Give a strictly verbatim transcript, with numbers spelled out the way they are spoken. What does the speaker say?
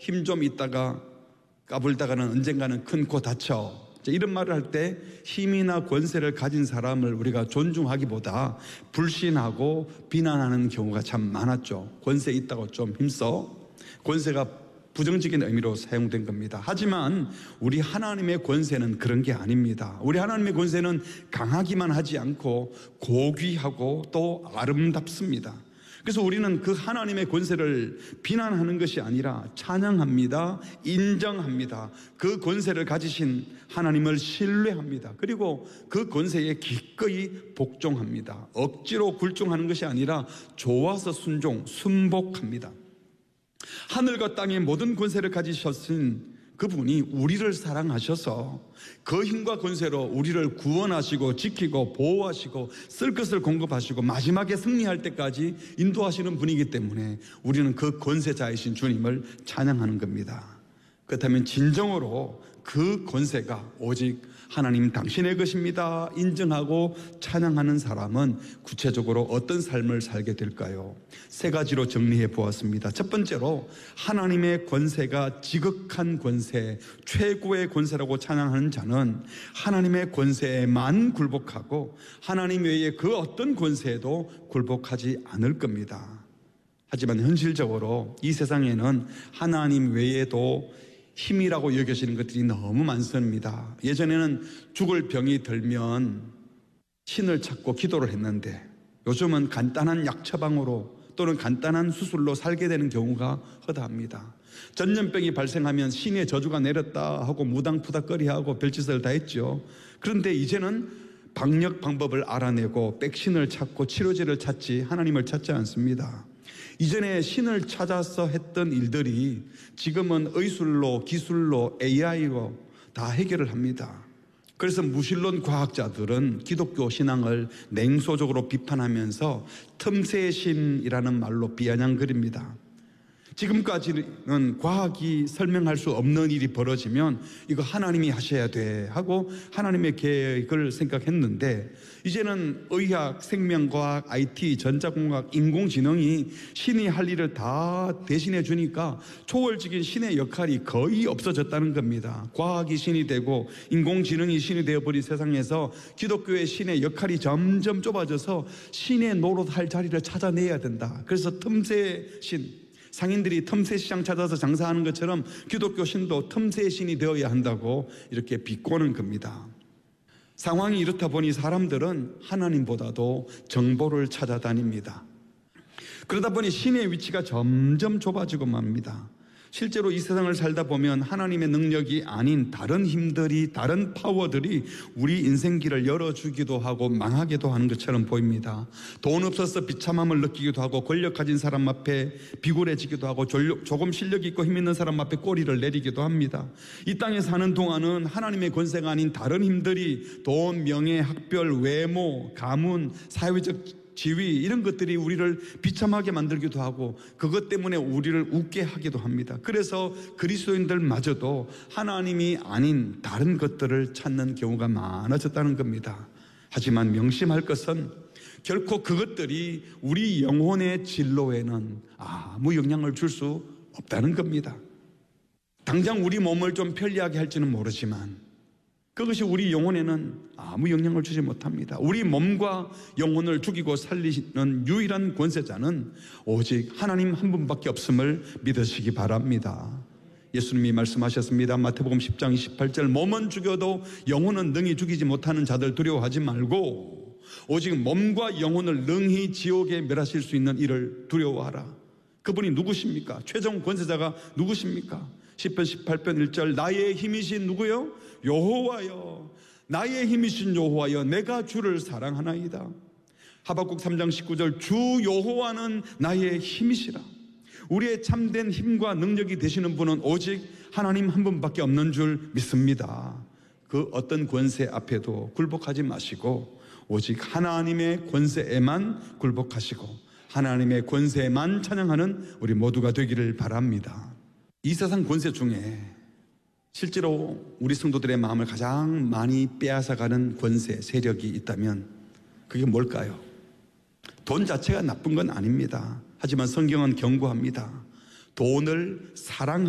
힘 좀 있다가 까불다가는 언젠가는 큰 코 다쳐. 이런 말을 할 때 힘이나 권세를 가진 사람을 우리가 존중하기보다 불신하고 비난하는 경우가 참 많았죠. 권세 있다고 좀 힘써. 권세가 부정적인 의미로 사용된 겁니다. 하지만 우리 하나님의 권세는 그런 게 아닙니다. 우리 하나님의 권세는 강하기만 하지 않고 고귀하고 또 아름답습니다. 그래서 우리는 그 하나님의 권세를 비난하는 것이 아니라 찬양합니다. 인정합니다. 그 권세를 가지신 하나님을 신뢰합니다. 그리고 그 권세에 기꺼이 복종합니다. 억지로 굴종하는 것이 아니라 좋아서 순종, 순복합니다. 하늘과 땅의 모든 권세를 가지셨은 그분이 우리를 사랑하셔서 그 힘과 권세로 우리를 구원하시고 지키고 보호하시고 쓸 것을 공급하시고 마지막에 승리할 때까지 인도하시는 분이기 때문에 우리는 그 권세자이신 주님을 찬양하는 겁니다. 그렇다면 진정으로 그 권세가 오직 하나님 당신의 것입니다 인정하고 찬양하는 사람은 구체적으로 어떤 삶을 살게 될까요? 세 가지로 정리해 보았습니다. 첫 번째로 하나님의 권세가 지극한 권세, 최고의 권세라고 찬양하는 자는 하나님의 권세에만 굴복하고 하나님 외에 그 어떤 권세에도 굴복하지 않을 겁니다. 하지만 현실적으로 이 세상에는 하나님 외에도 힘이라고 여겨지는 것들이 너무 많습니다. 예전에는 죽을 병이 들면 신을 찾고 기도를 했는데 요즘은 간단한 약 처방으로 또는 간단한 수술로 살게 되는 경우가 허다합니다. 전염병이 발생하면 신의 저주가 내렸다 하고 무당푸닥거리하고 별짓을 다 했죠. 그런데 이제는 방역 방법을 알아내고 백신을 찾고 치료제를 찾지 하나님을 찾지 않습니다. 이전에 신을 찾아서 했던 일들이 지금은 의술로, 기술로, 에이아이로 다 해결을 합니다. 그래서 무신론 과학자들은 기독교 신앙을 냉소적으로 비판하면서 틈새의 신이라는 말로 비아냥거립니다. 지금까지는 과학이 설명할 수 없는 일이 벌어지면 이거 하나님이 하셔야 돼 하고 하나님의 계획을 생각했는데 이제는 의학, 생명과학, 아이티, 전자공학, 인공지능이 신이 할 일을 다 대신해 주니까 초월적인 신의 역할이 거의 없어졌다는 겁니다. 과학이 신이 되고 인공지능이 신이 되어버린 세상에서 기독교의 신의 역할이 점점 좁아져서 신의 노릇할 자리를 찾아내야 된다. 그래서 틈새 신, 상인들이 틈새 시장 찾아서 장사하는 것처럼 기독교 신도 틈새 신이 되어야 한다고 이렇게 비꼬는 겁니다. 상황이 이렇다 보니 사람들은 하나님보다도 정보를 찾아다닙니다. 그러다 보니 신의 위치가 점점 좁아지고 맙니다. 실제로 이 세상을 살다 보면 하나님의 능력이 아닌 다른 힘들이, 다른 파워들이 우리 인생길을 열어주기도 하고 망하기도 하는 것처럼 보입니다. 돈 없어서 비참함을 느끼기도 하고 권력 가진 사람 앞에 비굴해지기도 하고 조금 실력 있고 힘 있는 사람 앞에 꼬리를 내리기도 합니다. 이 땅에 사는 동안은 하나님의 권세가 아닌 다른 힘들이 돈, 명예, 학별, 외모, 가문, 사회적 지위 이런 것들이 우리를 비참하게 만들기도 하고 그것 때문에 우리를 웃게 하기도 합니다. 그래서 그리스도인들마저도 하나님이 아닌 다른 것들을 찾는 경우가 많아졌다는 겁니다. 하지만 명심할 것은 결코 그것들이 우리 영혼의 진로에는 아무 영향을 줄 수 없다는 겁니다. 당장 우리 몸을 좀 편리하게 할지는 모르지만 그것이 우리 영혼에는 아무 영향을 주지 못합니다. 우리 몸과 영혼을 죽이고 살리는 유일한 권세자는 오직 하나님 한 분밖에 없음을 믿으시기 바랍니다. 예수님이 말씀하셨습니다. 마태복음 십 장 이십팔 절 몸은 죽여도 영혼은 능히 죽이지 못하는 자들 두려워하지 말고 오직 몸과 영혼을 능히 지옥에 멸하실 수 있는 이를 두려워하라. 그분이 누구십니까? 최종 권세자가 누구십니까? 시편 십팔 편 일 절 나의 힘이신 누구요? 여호와여. 나의 힘이신 여호와여 내가 주를 사랑하나이다. 하박국 삼 장 십구 절 주 여호와는 나의 힘이시라. 우리의 참된 힘과 능력이 되시는 분은 오직 하나님 한 분밖에 없는 줄 믿습니다. 그 어떤 권세 앞에도 굴복하지 마시고 오직 하나님의 권세에만 굴복하시고 하나님의 권세에만 찬양하는 우리 모두가 되기를 바랍니다. 이 세상 권세 중에 실제로 우리 성도들의 마음을 가장 많이 빼앗아가는 권세, 세력이 있다면 그게 뭘까요? 돈 자체가 나쁜 건 아닙니다. 하지만 성경은 경고합니다. 돈을 사랑하는